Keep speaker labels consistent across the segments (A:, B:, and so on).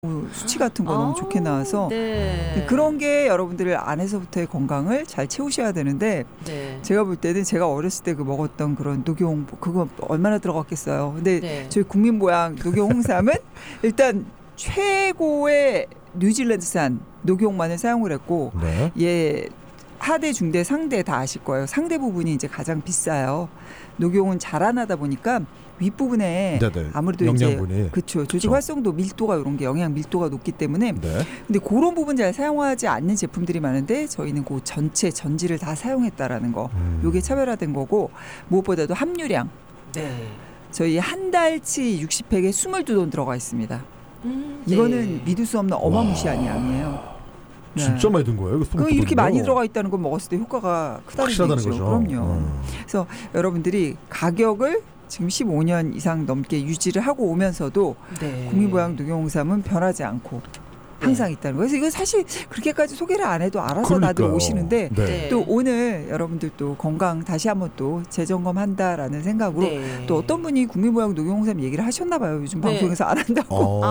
A: 수치 같은 거 너무 좋게 나와서
B: 네.
A: 그런 게 여러분들 안에서부터의 건강을 잘 채우셔야 되는데
B: 네.
A: 제가 볼 때는 제가 어렸을 때 그 먹었던 그런 녹용 그거 얼마나 들어갔겠어요. 근데
B: 네.
A: 저희 국민보양 녹용 홍삼은 일단 최고의 뉴질랜드산 녹용만을 사용을 했고
C: 네.
A: 예 하대, 중대, 상대 다 아실 거예요. 상대 부분이 이제 가장 비싸요. 녹용은 자라나다 보니까 윗부분에
C: 네네.
A: 아무래도
C: 영양분이.
A: 이제 그렇죠. 조직
C: 그쵸.
A: 활성도, 밀도가 이런 게 영양 밀도가 높기 때문에
C: 네.
A: 근데 그런 부분 잘 사용하지 않는 제품들이 많은데 저희는 그 전체 전지를 다 사용했다라는 거. 요게 차별화된 거고 무엇보다도 함유량.
B: 네.
A: 저희 한 달치 60팩에 22돈 들어가 있습니다.
B: 네.
A: 이거는 믿을 수 없는 어마무시한 양이에요. 네.
C: 진짜 많이 든 거예요?
A: 그 이렇게 많이 들어가 있다는 건 먹었을 때 효과가 크다는
C: 확실하다는
A: 얘기죠.
C: 거죠.
A: 그럼요. 그래서 여러분들이 가격을 지금 15년 이상 넘게 유지를 하고 오면서도
B: 네.
A: 국민보양 녹용홍삼은 변하지 않고 항상 있다는 거예요. 그래서 이거 사실 그렇게까지 소개를 안 해도 알아서 다들
C: 그러니까요.
A: 오시는데
C: 네.
A: 또 오늘 여러분들 또 건강 다시 한번 또 재점검한다라는 생각으로
B: 네.
A: 또 어떤 분이 국민보양 녹용홍삼 얘기를 하셨나 봐요. 요즘
B: 네.
A: 방송에서 안 한다고.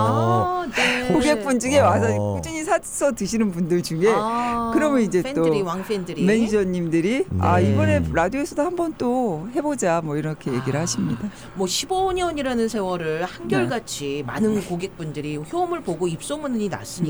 B: 네.
A: 고객분 중에 와서 꾸준히 사서 드시는 분들 중에 그러면 이제
B: 팬들이,
A: 또
B: 왕팬들이
A: 매니저님들이
C: 네.
A: 이번에 라디오에서도 한번 또 해보자 뭐 이렇게 얘기를 하십니다.
B: 뭐 15년이라는 세월을 한결같이 많은 고객분들이 효험을 보고 입소문이 났으니까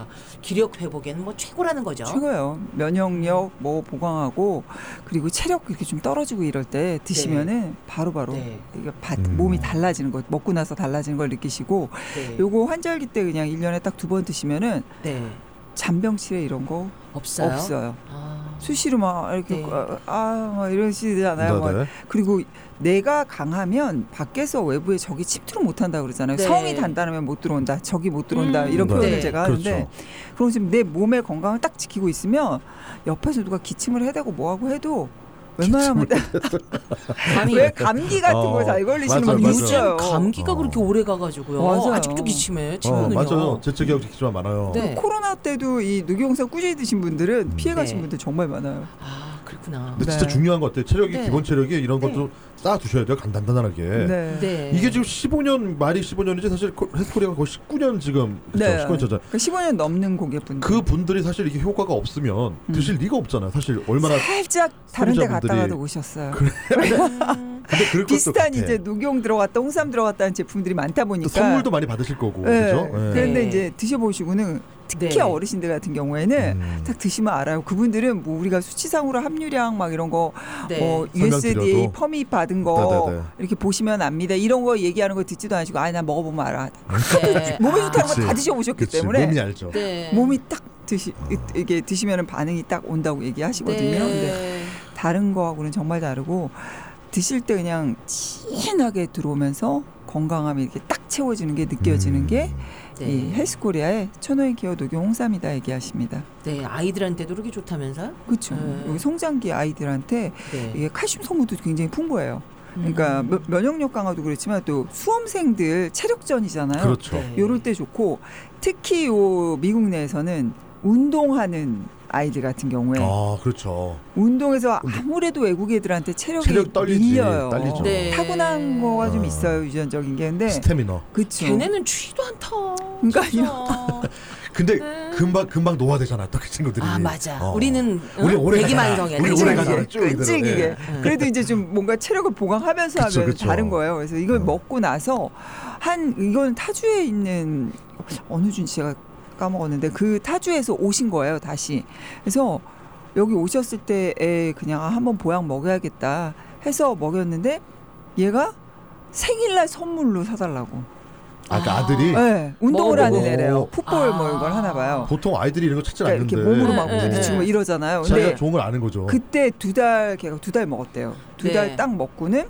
B: 기력 회복에는 뭐 최고라는 거죠.
A: 최고예요. 면역력 뭐 보강하고 그리고 체력 이렇게 좀 떨어지고 이럴 때 드시면은 바로바로
B: 네.
A: 이게 몸이 달라지는 거 먹고 나서 달라지는 걸 느끼시고
B: 네.
A: 요거 환절기 때 그냥 1년에 딱 2번 드시면은
B: 네.
A: 잔병 치레 이런 거
B: 없어요.
A: 없어요.
B: 아.
A: 수시로 막 이렇게
B: 네.
A: 막 이러시잖아요.
C: 네네.
A: 막. 그리고 내가 강하면 밖에서 외부에 적이 침투를 못한다 그러잖아요.
B: 네.
A: 성이 단단하면 못 들어온다. 적이 못 들어온다. 이런
C: 네.
A: 표현을
B: 네.
A: 제가 하는데
C: 그렇죠.
A: 그럼 지금 내 몸의 건강을 딱 지키고 있으면 옆에서 누가 기침을 해대고 뭐하고 해도 웬만하면
B: 아니,
A: 왜 감기 같은 거 잘 걸리시는
C: 맞아요,
A: 분이
C: 맞아요.
A: 있어요.
B: 감기가 그렇게 오래 가가지고요.
A: 맞아요.
B: 아직도 기침해. 친구는요.
C: 맞아요. 재채기하고 기침만 많아요.
B: 네.
A: 코로나 때도 이 녹용홍삼 꾸준히 드신 분들은 피해가신
B: 네.
A: 분들 정말 많아요.
B: 아 그렇구나.
C: 근데
A: 네.
C: 진짜 중요한 것 같아요. 체력이
B: 네.
C: 기본 체력이 이런
B: 네.
C: 것도 쌓아 두셔야 돼요. 간단하게.
A: 네.
B: 네.
C: 이게 지금 15년 말이 15년이지 사실 헬스코리아가 거의 19년 지금 그렇죠.
A: 네.
C: 19년 차죠.
A: 그러니까 15년 넘는 고객분들.
C: 그 분들이 사실 이게 효과가 없으면 드실 리가 없잖아요. 사실 얼마나
A: 살짝 다른 데
C: 소비자분들이-
A: 갔다가도 오셨어요.
C: 근데 그럴 것도
A: 비슷한
C: 같아.
A: 이제 녹용 들어갔다 홍삼 들어갔다는 제품들이 많다
C: 또
A: 보니까
C: 선물도 많이 받으실 거고
A: 네.
C: 그죠? 네.
A: 그런데
B: 네.
A: 이제 드셔보시고는 특히
B: 네.
A: 어르신들 같은 경우에는 딱 드시면 알아요. 그분들은 뭐 우리가 수치상으로 함유량 막 이런 거
B: 네.
A: 뭐 USDA
C: 설명드려도.
A: 퍼밋 받은 거
C: 네네네.
A: 이렇게 보시면 압니다. 이런 거 얘기하는 거 듣지도 않으시고 난 먹어보면 알아.
B: 네.
A: 몸에 좋다는 거
C: 그치.
A: 다 드셔보셨기
C: 그치.
A: 때문에
C: 몸이 알죠.
B: 네.
A: 몸이 딱 이게 드시면은 반응이 딱 온다고 얘기하시거든요.
B: 네.
A: 근데 다른 거하고는 정말 다르고 드실 때 그냥 진하게 들어오면서 건강함이 이렇게 딱 채워지는 게 느껴지는 게 이
B: 네.
A: 헬스코리아의 천호의 기어 녹용 홍삼이다 얘기하십니다.
B: 네. 아이들한테도 그렇게 좋다면서요?
A: 그렇죠.
B: 네.
A: 여기 성장기 아이들한테
B: 네.
A: 이게 칼슘 성분도 굉장히 풍부해요. 그러니까 면역력 강화도 그렇지만 또 수험생들 체력전이잖아요.
C: 그렇죠.
B: 네.
A: 요럴 때 좋고 특히 요 미국 내에서는 운동하는 아이들 같은 경우에
C: 아 그렇죠.
A: 운동에서 아무래도 외국 애들한테 체력이
C: 체력 떨리지.
A: 밀려요.
C: 딸리죠.
B: 네.
A: 타고난 거가 좀
C: 아.
A: 있어요. 유전적인 게. 근데
C: 스태미너.
A: 그렇죠.
B: 걔네는 취도 않다.
A: 그러니까요.
B: 진짜.
C: 근데
B: 네.
C: 금방 노화되잖아. 또 그 친구들이.
B: 아 맞아.
C: 어.
B: 우리는
C: 우리 오래
B: 대기만성이야.
C: 우리 오래
A: 끈질기게,
C: 가잖아. 쭉 이대로.
A: 끈질기게.
C: 예.
A: 그래도 이제 좀 뭔가 체력을 보강하면서
C: 그쵸,
A: 하면
C: 그쵸.
A: 다른 거예요. 그래서 이걸 먹고 나서 이건 타주에 있는 어느 주인지 제가 까먹었는데 그 타주에서 오신 거예요. 다시. 그래서 여기 오셨을 때 그냥 한번 보약 먹여야겠다 해서 먹였는데 얘가 생일날 선물로 사달라고.
C: 그 아들이
A: 네, 운동을
B: 먹어보고.
A: 하는 애래요. 풋볼
B: 아.
A: 뭐 이걸 하나 봐요.
C: 보통 아이들이 이런 거 찾지
A: 그러니까
C: 않는데
A: 이렇게 몸으로 막
B: 네,
A: 부딪히고
B: 네.
A: 막 이러잖아요.
C: 자기가
A: 근데
C: 좋은 걸 아는 거죠.
A: 그때 걔가 2달 먹었대요. 2달
B: 네.
A: 딱 먹고는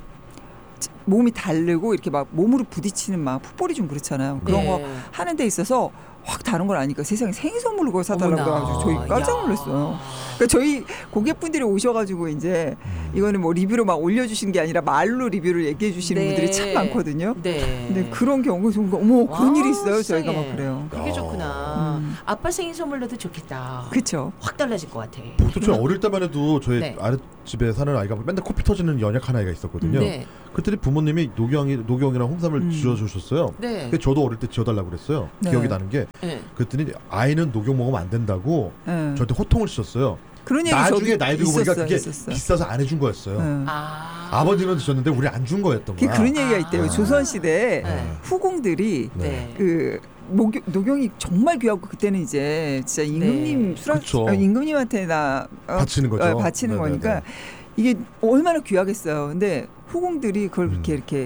A: 몸이 다르고 이렇게 막 몸으로 부딪히는 막 풋볼이 좀 그렇잖아요. 그런
B: 네.
A: 거 하는 데 있어서 확 다른 걸 아니까 세상에 생일 선물로 그걸 사달라고
B: 어머나.
A: 해가지고 저희 깜짝
B: 야.
A: 놀랐어요. 그러니까 저희 고객분들이 오셔가지고 이제 이거는 뭐 리뷰로 막 올려주시는 게 아니라 말로 리뷰를 얘기해 주시는
B: 네.
A: 분들이 참 많거든요.
B: 네.
A: 근데 그런 경우가 좀 어머 그런
B: 와,
A: 일이 있어요.
B: 세상에.
A: 저희가 막 그래요.
B: 그게 좋구나.
A: 음.
B: 아빠 생일 선물로도 좋겠다.
A: 그렇죠.
B: 확 달라질 것 같아.
C: 보통 저희 어릴 때만 해도 저희
B: 네.
C: 집에 사는 아이가 맨날 코피 터지는 연약한 아이가 있었거든요.
B: 네.
C: 그랬더니 부모님이 녹용이랑 홍삼을 지어주셨어요.
B: 네.
C: 근데 저도 어릴 때 지어달라고 그랬어요.
A: 네.
C: 기억이 나는 게
B: 네.
C: 그랬더니 아이는 녹용 먹으면 안 된다고
A: 네.
C: 저한테 호통을 치셨어요.
A: 그런 얘기
C: 나중에
A: 저도
C: 나이 들고 보니까 그게
A: 있었어요.
C: 비싸서 안 해준 거였어요.
A: 네.
C: 아버님은 드셨는데 우리 안 준 거였던 거야.
A: 그런 얘기가 있대요.
C: 아.
A: 조선시대에
B: 네.
A: 후궁들이
B: 네.
A: 그 녹용이 정말 귀하고 그때는 이제 진짜 임금님
C: 그쵸.
A: 임금님한테
C: 바치는 거죠.
A: 바치는
C: 네네네.
A: 거니까 이게 얼마나 귀하겠어요. 근데 후궁들이 그걸 그렇게 이렇게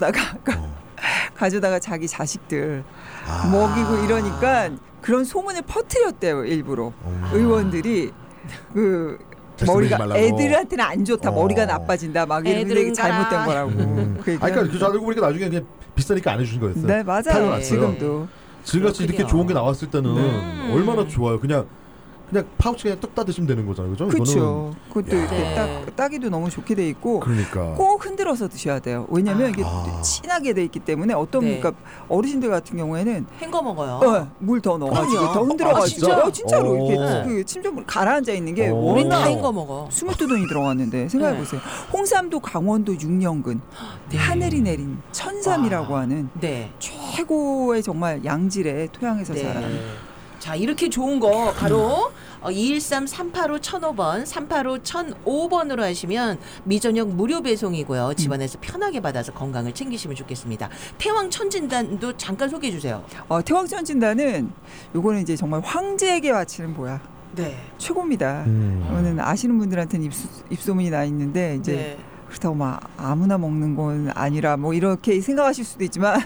A: 가져다가 자기 자식들 먹이고 이러니까 그런 소문을 퍼뜨렸대요. 일부러 의원들이 그 머리가
C: 말라고.
A: 애들한테는 안 좋다. 머리가 나빠진다. 막 이런 게
B: 애들은
A: 잘못된 거라고. 그 얘기를
C: 그러니까 그 알고 보니까 나중에 그냥 비싸니까 안 해주신 거였어요.
A: 네 맞아요.
C: 타고났어요.
A: 지금도.
C: 지금같이 이렇게
B: 그렇군요.
C: 좋은 게 나왔을 때는 얼마나 좋아요. 그냥 파우치 그냥 뚝 따드시면 되는 거잖아요, 그죠?
A: 그렇죠. 그것도
C: 야.
A: 이렇게
B: 네.
A: 따기도 너무 좋게 돼 있고
C: 그러니까
A: 꼭 흔들어서 드셔야 돼요. 왜냐하면 이게
C: 아.
A: 진하게 돼 있기 때문에 어떤
B: 네.
A: 그러니까 어르신들 같은 경우에는
B: 헹궈 먹어요.
A: 물 더 넣어가지고
B: 그럼요.
A: 더 흔들어가지고
B: 아, 진짜?
A: 진짜로 이렇게
C: 오.
A: 그 침전물 가라앉아 있는 게
C: 오.
B: 우린 다
A: 얼마나
B: 헹궈 먹어.
A: 22돈이 들어갔는데 생각해
B: 네.
A: 보세요. 홍삼도 강원도 6년근
B: 네.
A: 하늘이 내린 천삼이라고 하는
B: 네.
A: 최고의 정말 양질의 토양에서
B: 네.
A: 자라는.
B: 자 이렇게 좋은 거 바로 213-385-1005번 385-1005번으로 하시면 미저녁 무료 배송이고요. 집안에서 편하게 받아서 건강을 챙기시면 좋겠습니다. 태왕 천진단도 잠깐 소개해 주세요.
A: 태왕천진단은 요거는 이제 정말 황제에게 바치는 보약.
B: 네.
A: 최고입니다. 이거는 아시는 분들한테는 입소문이 나 있는데 이제
B: 네.
A: 그렇다고 막 아무나 먹는 건 아니라 뭐 이렇게 생각하실 수도 있지만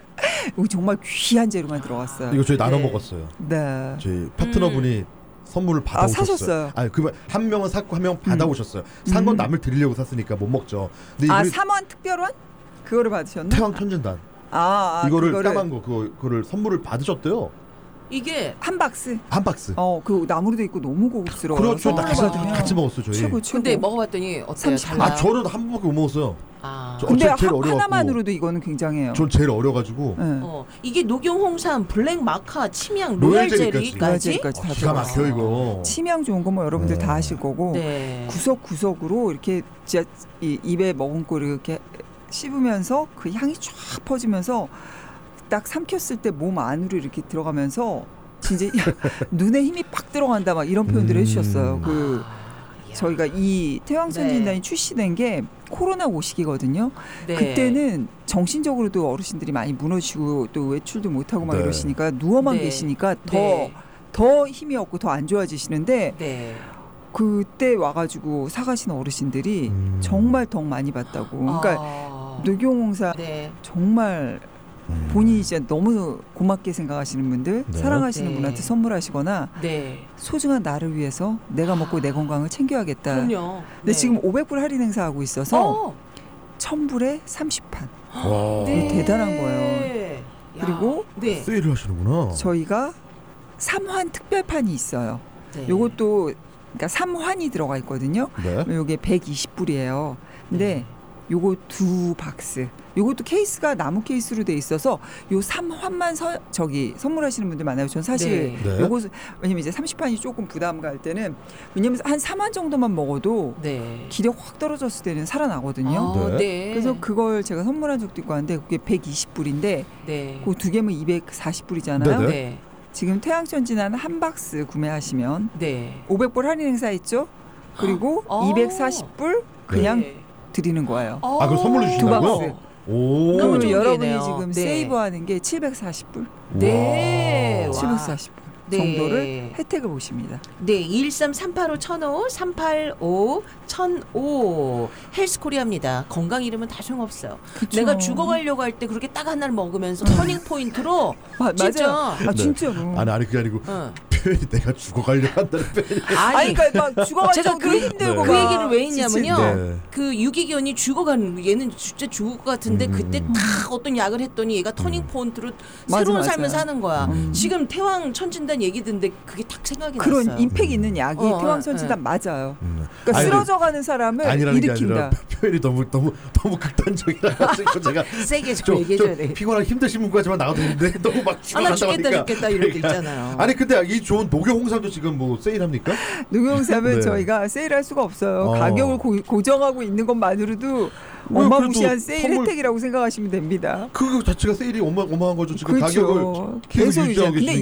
A: 여기 정말 귀한 재료만 들어갔어요.
C: 이거 저희 나눠
B: 네.
C: 먹었어요.
A: 네.
C: 저희 파트너분이 선물을 받아오셨어요.
A: 사셨어요.
C: 아니 한 명은 샀고 한 명은 받아오셨어요. 산 건 남을 드리려고 샀으니까 못 먹죠. 근데 우리
A: 3원 특별원? 그거를 받으셨나?
C: 태왕 천진단
A: 이거를
C: 까만 거 그거를 선물을 받으셨대요.
B: 이게
A: 한 박스.
C: 한 박스.
A: 그 나무로도 있고 너무 고급스러워요.
C: 그렇죠.
A: 선물로
C: 같이,
A: 받으면
C: 같이 먹었어요 저희.
A: 최고 최고.
B: 근데 먹어봤더니 어때요?
A: 30.
B: 달라요?
C: 저는 한 번밖에 못 먹었어요. 저
A: 근데
C: 제일 어려웠고.
A: 하나만으로도 이거는 굉장해요.
C: 전 제일 어려가지고
A: 네.
B: 이게 녹용 홍삼, 블랙 마카, 침향,
C: 로얄
B: 로얄
C: 젤리까지.
B: 젤리까지.
A: 로얄 젤리까지 다
C: 기가 막혀 이거.
A: 침향 좋은 거 뭐 여러분들
C: 네.
A: 다 아실 거고
B: 네.
A: 구석구석으로 이렇게 진짜 입에 머금고 이렇게 씹으면서 그 향이 쫙 퍼지면서 딱 삼켰을 때 몸 안으로 이렇게 들어가면서 진짜 눈에 힘이 팍 들어간다 막 이런 표현들을 해주셨어요. 저희가 이 태왕천진단이
B: 네.
A: 출시된 게 코로나 시기거든요.
B: 네.
A: 그때는 정신적으로도 어르신들이 많이 무너지고 또 외출도 못하고 막
C: 네.
A: 이러시니까 누워만
B: 네.
A: 계시니까
B: 네.
A: 더 힘이 없고 더 안 좋아지시는데
B: 네.
A: 그때 와가지고 사가시는 어르신들이 정말 덕 많이 봤다고. 그러니까 녹용홍삼
B: 네.
A: 정말 본인이 이제 너무 고맙게 생각하시는 분들,
C: 네.
A: 사랑하시는
B: 네.
A: 분한테 선물하시거나
B: 네.
A: 소중한 나를 위해서 내가 먹고 내 건강을 챙겨야겠다.
B: 그럼요.
A: 근데 지금 500불 할인 행사하고 있어서
B: 어.
A: 1000불에 30판.
C: 와.
A: 네. 대단한 거예요.
B: 야.
A: 그리고
B: 네.
C: 세일을 하시는구나.
A: 저희가 3환 특별판이 있어요.
B: 네.
A: 요것도 그러니까 3환이 들어가 있거든요.
C: 네.
A: 요게 120불이에요. 근데 요거 2박스. 요것도 케이스가 나무 케이스로 돼 있어서 요 3환만 선물하시는 분들 많아요. 전 사실
B: 네.
C: 네.
A: 요거 왜냐면 이제 30판이 조금 부담 갈 때는 왜냐면 한 3환 정도만 먹어도
B: 네.
A: 기력 확 떨어졌을 때는 살아나거든요.
B: 아,
C: 네.
B: 네.
A: 그래서 그걸 제가 선물한 적도 있고 하는데 그게 120불인데
B: 네.
A: 그 두 개면 240불이잖아요.
C: 네네.
B: 네.
A: 지금 태양천진한 한 박스 구매하시면
B: 네.
A: 500불 할인 행사 있죠? 그리고
B: 어.
A: 240불 그냥
B: 네.
A: 드리는 거예요.
C: 그걸 선물로
A: 두
C: 주신다고요?
A: 박스.
C: 오.
B: 너무
A: 그러면
B: 좋은
A: 여러분이
B: 기회네요.
A: 지금
B: 네.
A: 세이브하는 게 740불,
B: 네. 와.
A: 740불
B: 네.
A: 정도를 혜택을 보십니다.
B: 네, 213-385-1005, 385-1005 헬스코리아입니다. 건강 잃으면 다 소용없어요.
A: 그쵸.
B: 내가 죽어가려고 할 때 그렇게 딱 하나를 먹으면서 터닝 포인트로 진짜.
A: 맞아요. 진짜로.
C: 아니 그게 아니고
B: 응.
C: 표현이 내가 죽어가려고 한다는 표현이.
B: 아니,
A: 그러니까 막 죽어가지고
B: 제가 그
A: 힘들고
B: 그
A: 막
B: 얘기를 왜 했냐면요.
C: 네.
B: 그 유기견이 죽어가는 얘는 진짜 죽을 것 같은데 그때 딱 어떤 약을 했더니 얘가 터닝 포인트로
A: 맞아,
B: 새로운
A: 맞아.
B: 삶을 사는 거야. 지금 태왕 천진단 얘기 듣는데 그게 딱 생각이
A: 그런
B: 났어요.
A: 임팩 있는 약이
B: 어,
A: 태왕천진단 맞아요. 그러니까
C: 아니,
A: 쓰러져가는 사람을
C: 아니라는 게
A: 일으킨다.
C: 아니라 표현이 너무 극단적이라 가지고 제가
B: 세게 좀 얘기해줘야 돼.
C: 피곤하고 힘드신 분까지만 나가도 되는데 너무 막
B: 아, 나
C: 죽어간다고
B: 죽겠다
C: 하니까.
B: 죽겠다 이럴 때 있잖아요.
C: 아니 근데 이 좋은 녹용홍삼도 지금 뭐 세일합니까?
A: 농용삼은
C: 네.
A: 저희가 세일할 수가 없어요.
C: 어.
A: 가격을 고정하고 있는 것만으로도
C: 왜
A: 어마무시한
C: 그래도
A: 세일
C: 선물-
A: 혜택이라고 생각하시면 됩니다.
C: 그 자체가 세일이 어마어마한 거죠. 지금
A: 그렇죠.
C: 가격을 계속 유지하고
A: 근데
C: 계시는